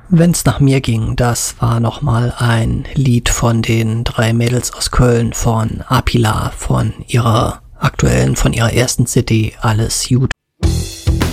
Wenn's nach mir ging, das war nochmal ein Lied von den 3 Mädels aus Köln, von Apila, von ihrer ersten CD Alles Gut.